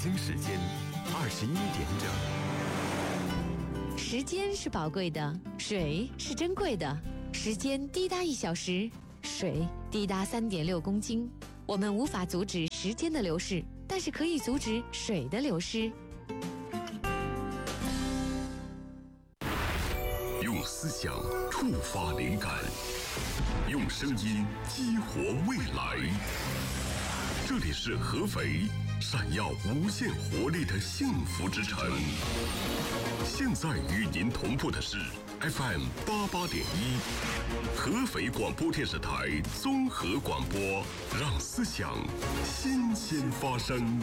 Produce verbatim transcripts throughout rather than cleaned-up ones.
京时间二十一点整。 时间是宝贵的，水是珍贵的。时间滴答一小时，水滴答三点六公斤。我们无法阻止时间的流逝，但是可以阻止水的流失。 用思想触发灵感，用声音激活未来。这里是合肥，闪耀无限活力的幸福之城。现在与您同步的是 F M 八八点一，合肥广播电视台综合广播，让思想新鲜发生。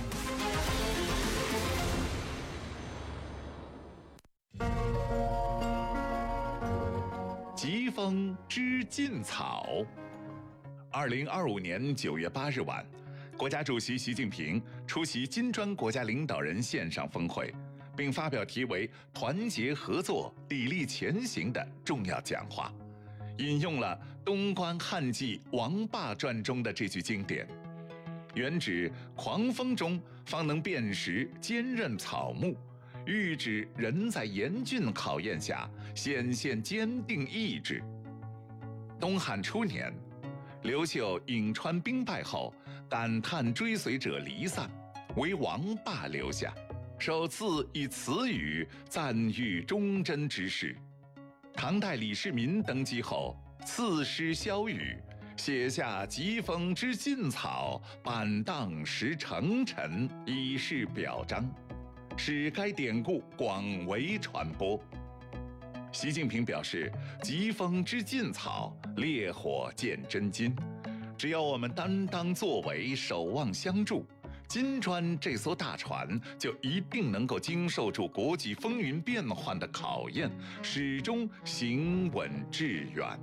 疾风知劲草。二零二五年九月八日晚，国家主席习近平出席金砖国家领导人线上峰会，并发表题为“团结合作，砥砺前行”的重要讲话，引用了东关汉记《王霸传》中的这句经典：“原指狂风中方能辨识坚韧草木，喻指人在严峻考验下显现坚定意志。”东汉初年，刘秀颍川兵败后，感叹追随者离散，唯王霸留下，首次以此语赞誉忠贞之士。唐代李世民登基后，赐诗萧雨，写下“疾风知劲草，板荡识成臣”，以示表彰，使该典故广为传播。习近平表示，疾风知劲草，烈火见真金。只要我们担当作为，守望相助，金砖这艘大船就一定能够经受住国际风云变幻的考验，始终行稳致远。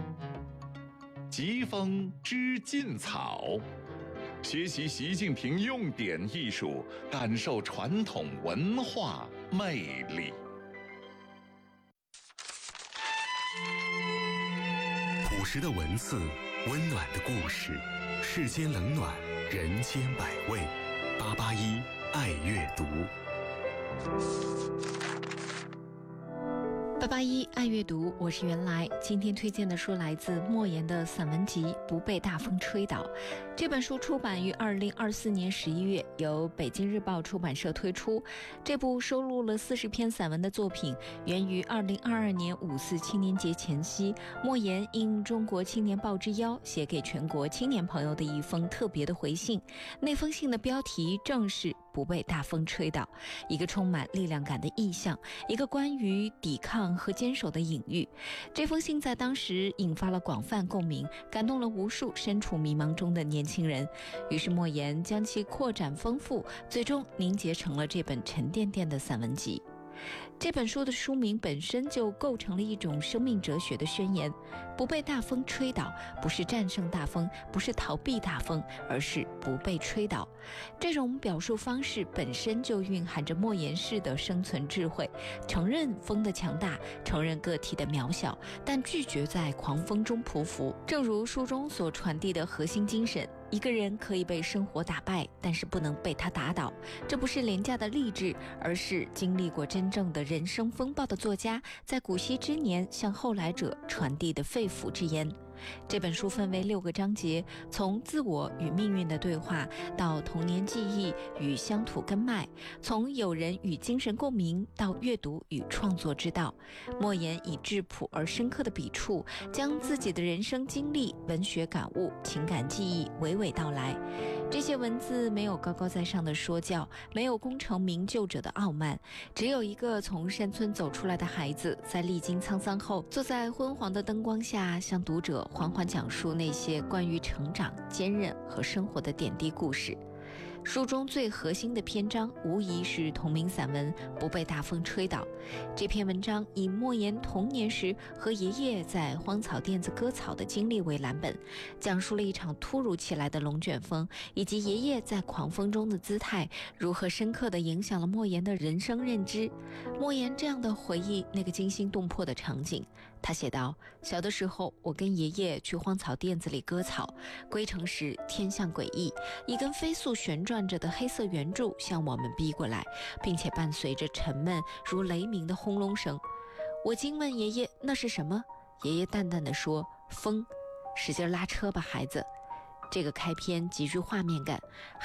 疾风知劲草，学习习近平用典艺术，感受传统文化魅力。 朴实的文字，温暖的故事，世间冷暖，人间百味。八八一爱阅读。 八八一爱阅读，我是原来。今天推荐的书来自莫言的散文集《不被大风吹倒》。这本书出版于二零二四年十一月，由北京日报出版社推出。这部收录了四十篇散文的作品，源于二零二二年五四青年节前夕，莫言应中国青年报之邀，写给全国青年朋友的一封特别的回信。那封信的标题正是不被大风吹倒，一个充满力量感的意象，一个关于抵抗和坚守的隐喻。这封信在当时引发了广泛共鸣，感动了无数身处迷茫中的年轻人。于是莫言将其扩展丰富，最终凝结成了这本沉甸甸的散文集。这本书的书名本身就构成了一种生命哲学的宣言。不被大风吹倒，不是战胜大风，不是逃避大风，而是不被吹倒。这种表述方式本身就蕴含着莫言式的生存智慧，承认风的强大，承认个体的渺小，但拒绝在狂风中匍匐。正如书中所传递的核心精神，一个人可以被生活打败，但是不能被他打倒。这不是廉价的励志，而是经历过真正的人生风暴的作家在古稀之年向后来者传递的肺腑之言。这本书分为六个章节，从自我与命运的对话，到童年记忆与乡土根脉，从友人与精神共鸣到阅读与创作之道。莫言以质朴而深刻的笔触，将自己的人生经历、文学感悟、情感记忆娓娓道来。这些文字没有高高在上的说教，没有功成名就者的傲慢，只有一个从山村走出来的孩子，在历经沧桑后，坐在昏黄的灯光下，向读者缓缓讲述那些关于成长、坚韧和生活的点滴故事。书中最核心的篇章无疑是同名散文《不被大风吹倒》。这篇文章以莫言童年时和爷爷在荒草甸子割草的经历为蓝本，讲述了一场突如其来的龙卷风，以及爷爷在狂风中的姿态如何深刻地影响了莫言的人生认知。莫言这样的回忆那个惊心动魄的场景， 他写道：小的时候，我跟爷爷去荒草甸子里割草，归程时天象诡异，一根飞速旋转着的黑色圆柱向我们逼过来，并且伴随着沉闷如雷鸣的轰隆声。我惊问爷爷那是什么？爷爷淡淡地说：风，使劲拉车吧，孩子。这个开篇极具画面感，